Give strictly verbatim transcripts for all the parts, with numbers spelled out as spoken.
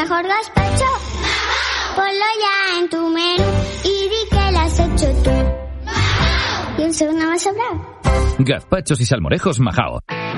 mejor gazpacho? Ponlo ya en tu menú y di que lo has hecho tú. Y un segundo más sobrado. Gazpachos y salmorejos Majao.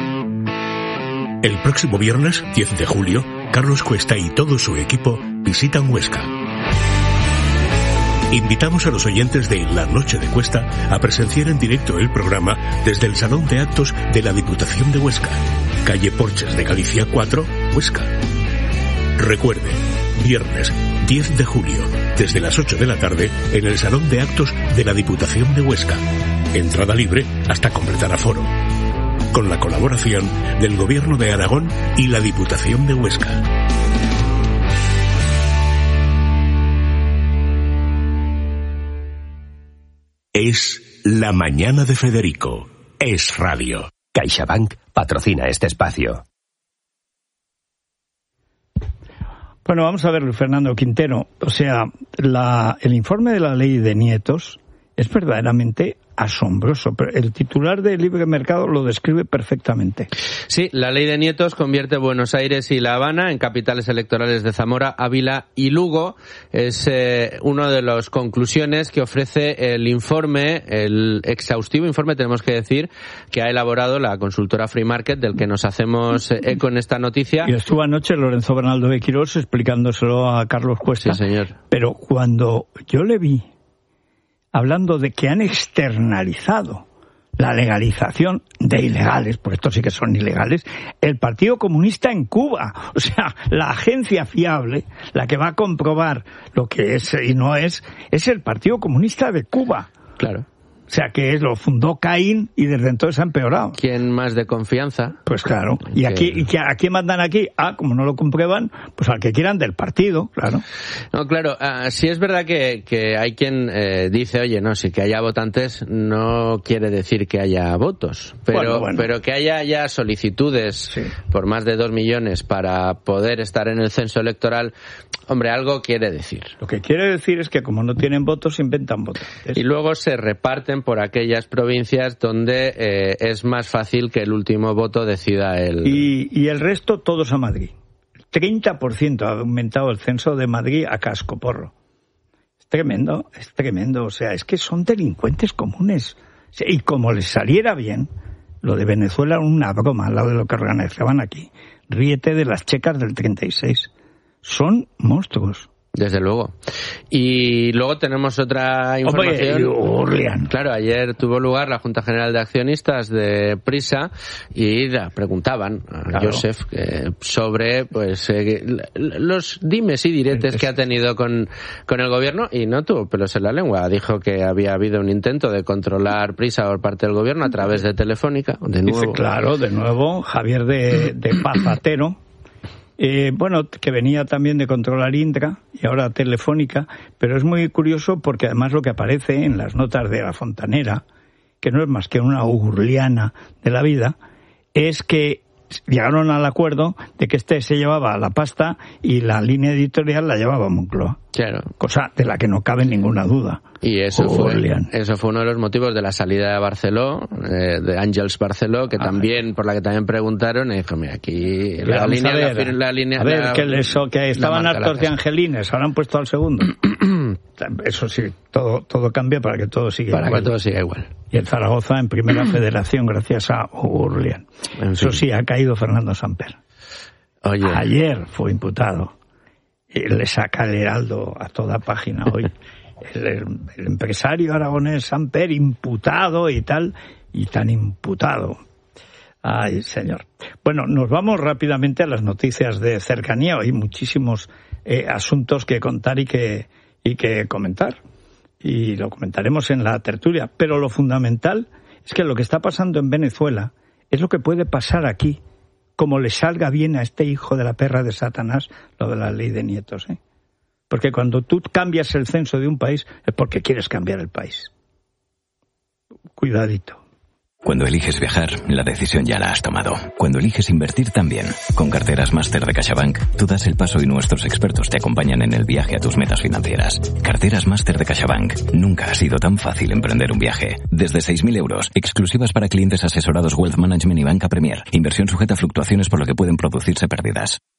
El próximo viernes, diez de julio, Carlos Cuesta y todo su equipo visitan Huesca. Invitamos a los oyentes de La Noche de Cuesta a presenciar en directo el programa desde el Salón de Actos de la Diputación de Huesca, calle Porches de Galicia cuatro, Huesca. Recuerde, viernes diez de julio, desde las ocho de la tarde, en el Salón de Actos de la Diputación de Huesca. Entrada libre hasta completar aforo. Con la colaboración del Gobierno de Aragón y la Diputación de Huesca. Es La Mañana de Federico. Es radio. CaixaBank patrocina este espacio. Bueno, vamos a ver, Fernando Quintero. O sea, la, el informe de la ley de nietos es verdaderamente asombroso, pero el titular de Libre Mercado lo describe perfectamente. Sí, la ley de nietos convierte Buenos Aires y La Habana en capitales electorales de Zamora, Ávila y Lugo. Es eh, una de las conclusiones que ofrece el informe, el exhaustivo informe, tenemos que decir, que ha elaborado la consultora Free Market, del que nos hacemos eco en esta noticia. Y estuvo anoche Lorenzo Bernaldo de Quirós explicándoselo a Carlos Cuesta. Sí, señor. Pero cuando yo le vi hablando de que han externalizado la legalización de ilegales, porque estos sí que son ilegales, el Partido Comunista en Cuba. O sea, la agencia fiable, la que va a comprobar lo que es y no es, es el Partido Comunista de Cuba. Claro. O sea, que es, lo fundó Caín y desde entonces ha empeorado. ¿Quién más de confianza? Pues claro. ¿Y que... aquí y que, a quién mandan aquí? Ah, como no lo comprueban, pues al que quieran del partido, claro. No, claro, uh, sí es verdad que, que hay quien eh, dice, oye, no, si que haya votantes no quiere decir que haya votos, pero, bueno, bueno. pero que haya ya solicitudes sí. por más de dos millones para poder estar en el censo electoral, hombre, algo quiere decir. Lo que quiere decir es que como no tienen votos, inventan votos. Y luego se reparten por aquellas provincias donde eh, es más fácil que el último voto decida el... Y, y el resto todos a Madrid. treinta por ciento ha aumentado el censo de Madrid a cascoporro. Es tremendo, es tremendo. O sea, es que son delincuentes comunes. Y como les saliera bien, lo de Venezuela era una broma al lado de lo que organizaban aquí. Ríete de las checas del treinta y seis. Son monstruos. Desde luego. Y luego tenemos otra información. Oye, claro, ayer tuvo lugar la Junta General de Accionistas de Prisa y la preguntaban a claro. Joseph eh, sobre pues eh, los dimes y diretes que ha tenido con, con el gobierno y no tuvo pelos en la lengua. Dijo que había habido un intento de controlar Prisa por parte del gobierno a través de Telefónica. De nuevo. Dice, claro, de nuevo, Javier de, de Pazatero. Eh, bueno, que venía también de controlar Indra y ahora Telefónica, pero es muy curioso porque además lo que aparece en las notas de La Fontanera, que no es más que una urliana de la vida, es que llegaron al acuerdo de que este se llevaba la pasta y la línea editorial la llevaba Moncloa. Claro. Cosa de la que no cabe ninguna duda. Y eso fue, eso fue uno de los motivos de la salida de Barceló, eh, de Àngels Barceló, que ah, también, por la que también preguntaron, y dijo, mira, aquí la línea, a ver, la, la línea... A ver, la, que, les, que estaban hartos de angelines, ahora han puesto al segundo. Eso sí, todo todo cambia para que todo siga para igual. Para que todo siga igual. Y el Zaragoza en primera federación gracias a Urlian. En Eso fin. Sí, ha caído Fernando Samper. Oye. Ayer fue imputado. Y le saca el Heraldo a toda página hoy. el, el, el empresario aragonés Samper imputado y tal, y tan imputado. Ay, señor. Bueno, nos vamos rápidamente a las noticias de cercanía. Hay muchísimos eh, asuntos que contar y que, y que comentar. Y lo comentaremos en la tertulia. Pero lo fundamental es que lo que está pasando en Venezuela es lo que puede pasar aquí, como le salga bien a este hijo de la perra de Satanás lo de la ley de nietos, ¿eh? Porque cuando tú cambias el censo de un país es porque quieres cambiar el país. Cuidadito. Cuando eliges viajar, la decisión ya la has tomado. Cuando eliges invertir también. Con Carteras Máster de CaixaBank, tú das el paso y nuestros expertos te acompañan en el viaje a tus metas financieras. Carteras Máster de CaixaBank. Nunca ha sido tan fácil emprender un viaje. Desde seis mil euros, exclusivas para clientes asesorados Wealth Management y Banca Premier. Inversión sujeta a fluctuaciones por lo que pueden producirse pérdidas.